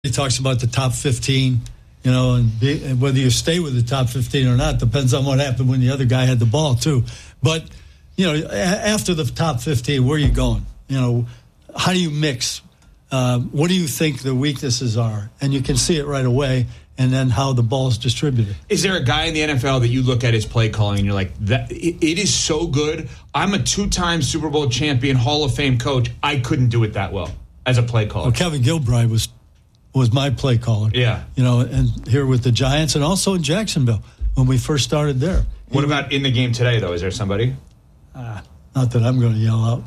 He talks about the top 15, and whether you stay with the top 15 or not depends on what happened when the other guy had the ball too. But, after the top 15, where are you going? How do you mix? What do you think the weaknesses are? And you can see it right away, and then how the ball is distributed. Is there a guy in the NFL that you look at his play calling and you're like, it is so good? I'm a 2-time Super Bowl champion, Hall of Fame coach. I couldn't do it that well as a play caller. Well, Kevin Gilbride was my play caller. Yeah. And here with the Giants and also in Jacksonville when we first started there. What about in the game today, though? Is there somebody? Not that I'm going to yell out.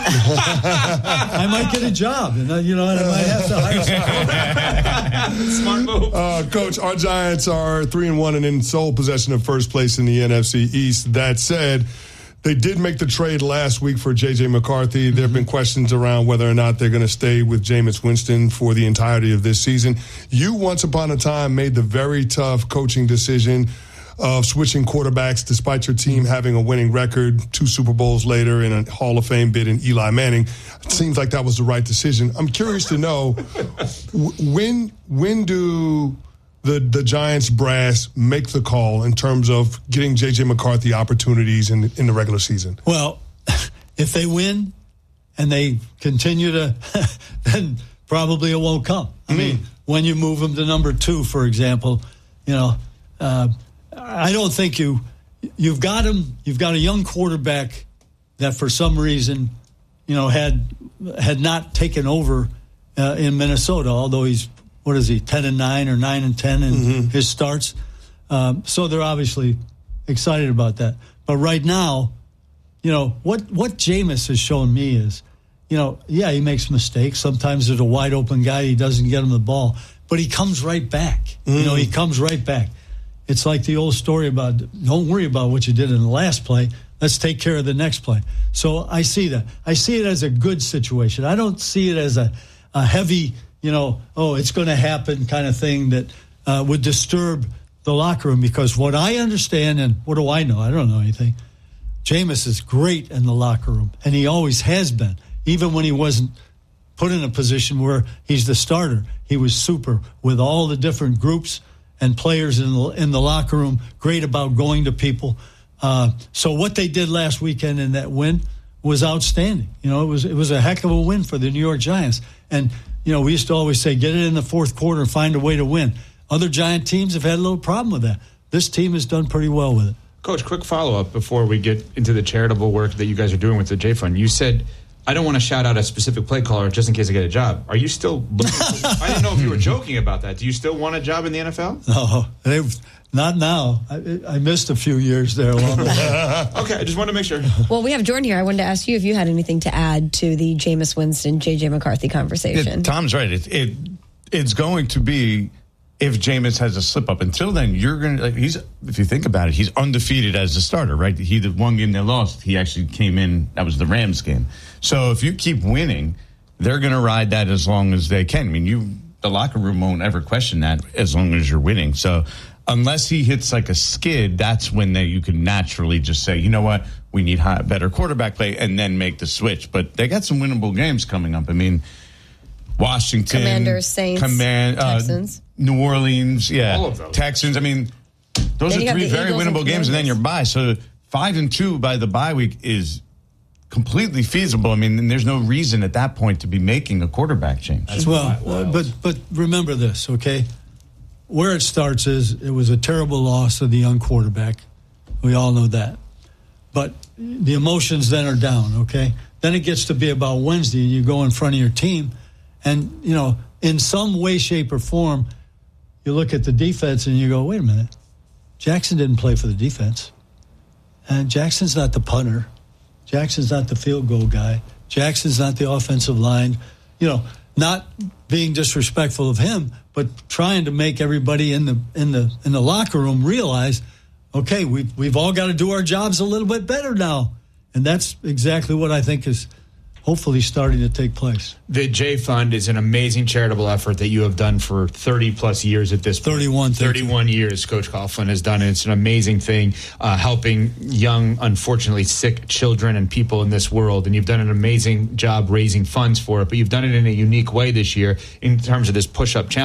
I might get a job, and I might have to hire someone. Smart move. Coach, our Giants are 3-1 and in sole possession of first place in the NFC East. That said, they did make the trade last week for J.J. McCarthy. There have been questions around whether or not they're going to stay with Jameis Winston for the entirety of this season. You, once upon a time, made the very tough coaching decision of switching quarterbacks despite your team having a winning record 2 Super Bowls later in a Hall of Fame bid in Eli Manning. It seems like that was the right decision. I'm curious to know, when do the Giants brass make the call in terms of getting J.J. McCarthy opportunities in the regular season? Well, if they win and they continue to, then probably it won't come. I mean, when you move them to number 2, for example, I don't think you've got him. You've got a young quarterback that for some reason, had not taken over in Minnesota, although he's, 10-9 or 9-10 in his starts. So they're obviously excited about that. But right now, what Jameis has shown me is, he makes mistakes. Sometimes there's a wide open guy. He doesn't get him the ball, but he comes right back. He comes right back. It's like the old story about don't worry about what you did in the last play. Let's take care of the next play. So I see that. I see it as a good situation. I don't see it as a heavy, it's going to happen kind of thing that would disturb the locker room. Because what I understand, and what do I know? I don't know anything. Jameis is great in the locker room, and he always has been. Even when he wasn't put in a position where he's the starter, he was super with all the different groups and players in the locker room, great about going to people. So what they did last weekend in that win was outstanding. It was a heck of a win for the New York Giants. And, we used to always say, get it in the fourth quarter and find a way to win. Other Giant teams have had a little problem with that. This team has done pretty well with it. Coach, quick follow-up before we get into the charitable work that you guys are doing with the J Fund. You said, I don't want to shout out a specific play caller just in case I get a job. Are you still looking I didn't know if you were joking about that. Do you still want a job in the NFL? No, not now. I missed a few years there along the way. Okay, I just wanted to make sure. Well, we have Jordan here. I wanted to ask you if you had anything to add to the Jameis Winston, J.J. McCarthy conversation. Tom's right. It's going to be if Jameis has a slip-up. Until then, you're going to if you think about it, he's undefeated as a starter, right? The one game they lost, he actually came in, that was the Rams game. So if you keep winning, they're going to ride that as long as they can. I mean, the locker room won't ever question that as long as you're winning. So unless he hits like a skid, that's when you can naturally just say, you know what, we need better quarterback play, and then make the switch. But they got some winnable games coming up. I mean, Washington, Commanders, Saints, Texans, New Orleans, all of those. Texans. I mean, those are 3 very winnable games, and then you're bye. So 5-2 by the bye week is completely feasible. I mean, and there's no reason at that point to be making a quarterback change. But remember this, okay? Where it starts is it was a terrible loss of the young quarterback. We all know that. But the emotions then are down, okay? Then it gets to be about Wednesday, and you go in front of your team, and, in some way, shape, or form, you look at the defense and you go, wait a minute. Jackson didn't play for the defense. And Jackson's not the punter. Jackson's not the field goal guy. Jackson's not the offensive line. Not being disrespectful of him, but trying to make everybody in the locker room realize, okay, we've all got to do our jobs a little bit better now. And that's exactly what I think is hopefully starting to take place. The J Fund is an amazing charitable effort that you have done for 30-plus years at this point. 31 years Coach Coughlin has done it. It's an amazing thing, helping young, unfortunately sick children and people in this world. And you've done an amazing job raising funds for it, but you've done it in a unique way this year in terms of this push-up challenge.